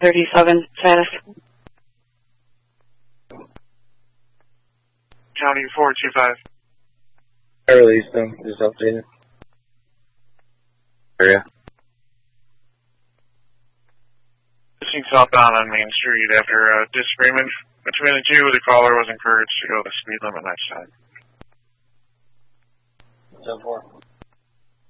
1037 status. County 425. I released them, just updated. Area. Proceeding southbound on Main Street after a disagreement between the two. The caller was encouraged to go the speed limit next time. 10-4.